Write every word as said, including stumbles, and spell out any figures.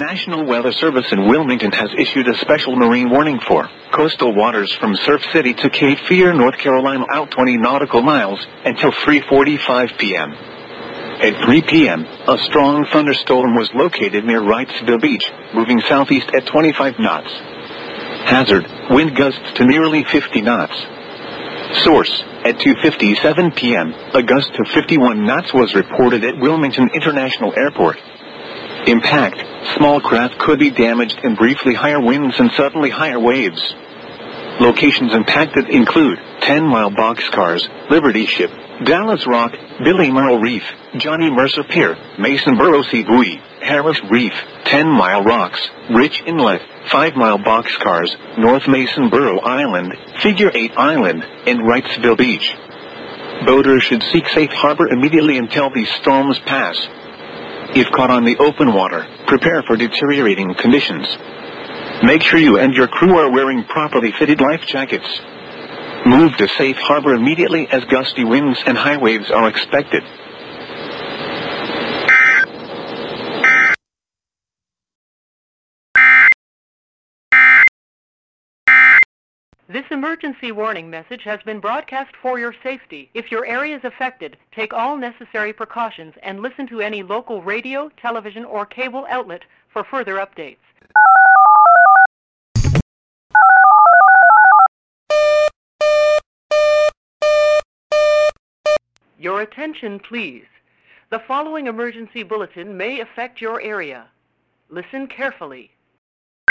National Weather Service in Wilmington has issued a special marine warning for coastal waters from Surf City to Cape Fear, North Carolina, out twenty nautical miles until three forty-five p.m. At three p.m., a strong thunderstorm was located near Wrightsville Beach, moving southeast at twenty-five knots. Hazard, wind gusts to nearly fifty knots. Source, at two fifty-seven p.m., a gust to fifty-one knots was reported at Wilmington International Airport. Impact, small craft could be damaged and briefly higher winds and suddenly higher waves. Locations impacted include ten mile Boxcars, Liberty Ship, Dallas Rock, Billy Merle Reef, Johnny Mercer Pier, Mason Borough Sea Buoy, Harris Reef, ten mile Rocks, Rich Inlet, five mile Boxcars, North Mason Borough Island, Figure eight Island, and Wrightsville Beach. Boaters should seek safe harbor immediately until these storms pass. If caught on the open water, prepare for deteriorating conditions. Make sure you and your crew are wearing properly fitted life jackets. Move to safe harbor immediately as gusty winds and high waves are expected. This emergency warning message has been broadcast for your safety. If your area is affected, take all necessary precautions and listen to any local radio, television, or cable outlet for further updates. Your attention, please. The following emergency bulletin may affect your area. Listen carefully.